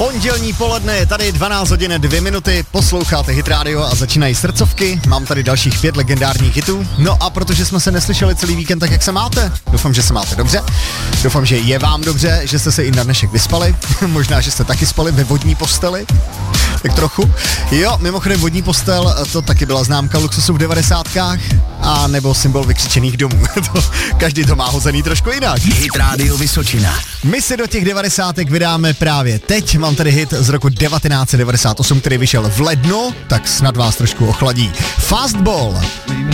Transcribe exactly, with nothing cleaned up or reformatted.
Pondělní poledne je tady dvanáct hodin dvě minuty, posloucháte Hit Radio a začínají srdcovky, mám tady dalších pět legendárních hitů, no a protože jsme se neslyšeli celý víkend, tak jak se máte? Doufám, že se máte dobře, doufám, že je vám dobře, že jste se i na dnešek vyspali, možná, že jste taky spali ve vodní posteli, tak trochu. Jo, mimochodem vodní postel, to taky byla známka luxusu v devadesátkách, a nebo symbol vykřičených domů, to, každý to má hozený trošku jinak. Hit Radio Vysočina. My si do těch devadesátek vydáme právě teď. Mám tady hit z roku devatenáct set devadesát osm, který vyšel v lednu, tak snad vás trošku ochladí. Fastball.